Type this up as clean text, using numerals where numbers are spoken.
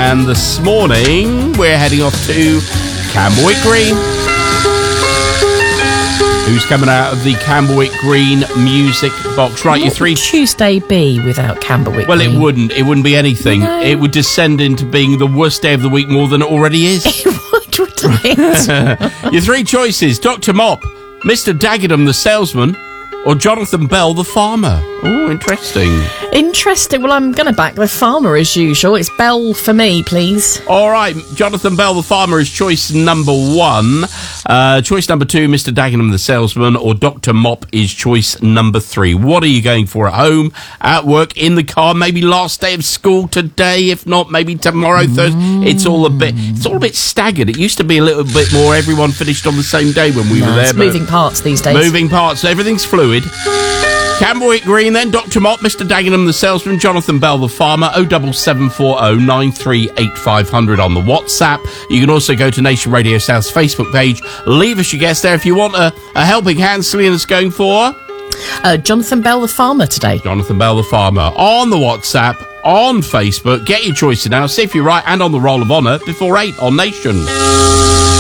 And this morning, we're heading off to Camberwick Green. Who's coming out of the Camberwick Green music box? Right, your three... What would Tuesday be without Camberwick Well, Green? it wouldn't. It wouldn't be anything. No. It would descend into being the worst day of the week more than it already is. It would, wouldn't it? Your three choices: Dr. Mop, Mr. Dagenham the salesman, or Jonathan Bell the farmer. Oh, interesting. Interesting. Well, I'm going to back the farmer as usual. It's Bell for me, please. All right, Jonathan Bell the farmer is choice number one. Choice number two, Mr. Dagenham the salesman, or Dr. Mop is choice number three. What are you going for at home, at work, in the car? Maybe last day of school today. If not, maybe tomorrow, Thursday. It's all a bit staggered. It used to be a little bit more. Everyone finished on the same day when we were there. It's moving parts these days. Moving parts. Everything's fluid. Camberwick Green, then Dr. Mott, Mr. Dagenham the salesman, Jonathan Bell the farmer. 07740 938 500 on the WhatsApp. You can also go to Nation Radio South's Facebook page. Leave us your guess there if you want a helping hand. Selena's going for Jonathan Bell the farmer today. Jonathan Bell the farmer on the WhatsApp, on Facebook. Get your choice now. See if you're right and on the roll of honour before 8 on Nation.